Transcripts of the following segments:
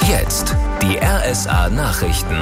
Jetzt die RSA Nachrichten.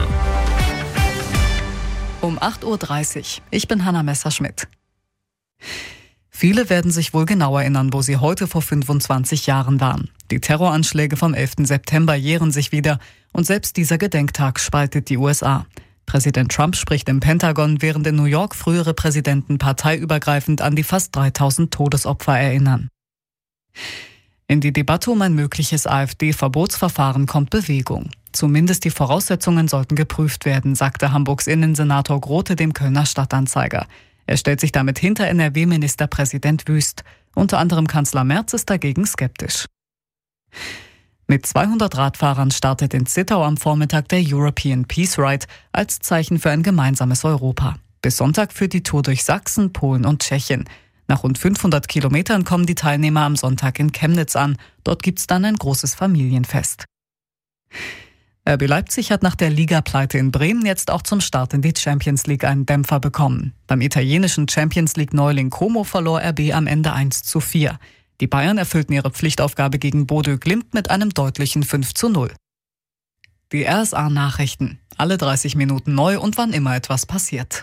Um 8.30 Uhr. Ich bin Hanna Messerschmidt. Viele werden sich wohl genau erinnern, wo sie heute vor 25 Jahren waren. Die Terroranschläge vom 11. September jähren sich wieder und selbst dieser Gedenktag spaltet die USA. Präsident Trump spricht im Pentagon, während in New York frühere Präsidenten parteiübergreifend an die fast 3000 Todesopfer erinnern. In die Debatte um ein mögliches AfD-Verbotsverfahren kommt Bewegung. Zumindest die Voraussetzungen sollten geprüft werden, sagte Hamburgs Innensenator Grote dem Kölner Stadtanzeiger. Er stellt sich damit hinter NRW-Ministerpräsident Wüst. Unter anderem Kanzler Merz ist dagegen skeptisch. Mit 200 Radfahrern startet in Zittau am Vormittag der European Peace Ride als Zeichen für ein gemeinsames Europa. Bis Sonntag führt die Tour durch Sachsen, Polen und Tschechien. Nach rund 500 Kilometern kommen die Teilnehmer am Sonntag in Chemnitz an. Dort gibt's dann ein großes Familienfest. RB Leipzig hat nach der Ligapleite in Bremen jetzt auch zum Start in die Champions League einen Dämpfer bekommen. Beim italienischen Champions League-Neuling Como verlor RB am Ende 1:4. Die Bayern erfüllten ihre Pflichtaufgabe gegen Bodø Glimt mit einem deutlichen 5:0. Die RSA-Nachrichten. Alle 30 Minuten neu und wann immer etwas passiert.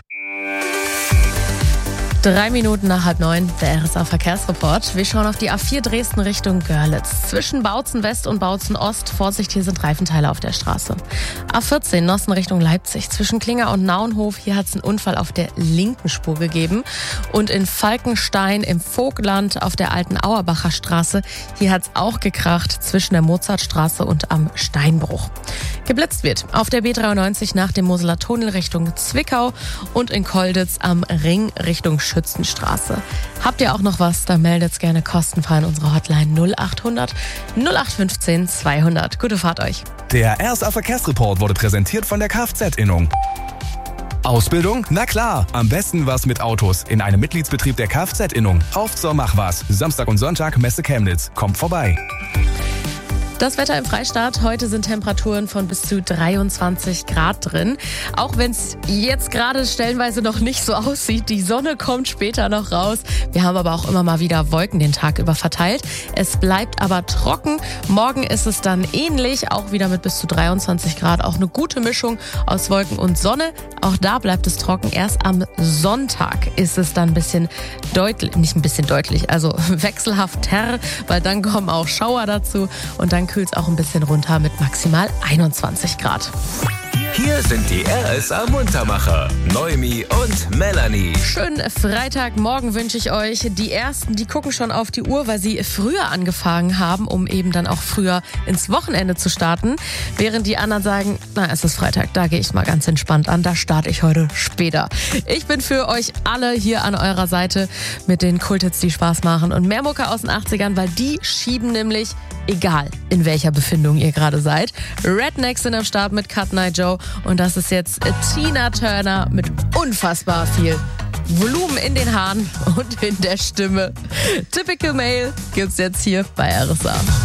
3 Minuten nach 8:30, der RSA-Verkehrsreport. Wir schauen auf die A4 Dresden Richtung Görlitz. Zwischen Bautzen West und Bautzen Ost, Vorsicht, hier sind Reifenteile auf der Straße. A14 Nossen Richtung Leipzig. Zwischen Klinger und Naunhof, hier hat es einen Unfall auf der linken Spur gegeben. Und in Falkenstein im Vogtland auf der alten Auerbacher Straße, hier hat es auch gekracht zwischen der Mozartstraße und am Steinbruch. Geblitzt wird auf der B93 nach dem Moseler Tunnel Richtung Zwickau und in Kolditz am Ring Richtung Schützenstraße. Habt ihr auch noch was, dann meldet's gerne kostenfrei in unserer Hotline 0800 0815 200. Gute Fahrt euch. Der RSA Verkehrsreport wurde präsentiert von der Kfz-Innung. Ausbildung? Na klar, am besten was mit Autos in einem Mitgliedsbetrieb der Kfz-Innung. Auf zur Machwas. Samstag und Sonntag Messe Chemnitz. Kommt vorbei. Das Wetter im Freistaat. Heute sind Temperaturen von bis zu 23 Grad drin. Auch wenn es jetzt gerade stellenweise noch nicht so aussieht. Die Sonne kommt später noch raus. Wir haben aber auch immer mal wieder Wolken den Tag über verteilt. Es bleibt aber trocken. Morgen ist es dann ähnlich. Auch wieder mit bis zu 23 Grad. Auch eine gute Mischung aus Wolken und Sonne. Auch da bleibt es trocken. Erst am Sonntag ist es dann ein bisschen deutlich, nicht ein bisschen deutlich, also wechselhafter, weil dann kommen auch Schauer dazu und dann kühlt es auch ein bisschen runter mit maximal 21 Grad. Hier sind die RSA Muntermacher, Noemi und Melanie. Schönen Freitagmorgen wünsche ich euch. Die Ersten, die gucken schon auf die Uhr, weil sie früher angefangen haben, um eben dann auch früher ins Wochenende zu starten. Während die anderen sagen, na, es ist Freitag, da gehe ich mal ganz entspannt an, da starte ich heute später. Ich bin für euch alle hier an eurer Seite mit den Kulthits, die Spaß machen und mehr Mucke aus den 80ern, weil die schieben nämlich, egal in welcher Befindung ihr gerade seid. Rednecks sind am Start mit Cut Night Joe und das ist jetzt Tina Turner mit unfassbar viel Volumen in den Haaren und in der Stimme. Typical Male gibt's jetzt hier bei RSA.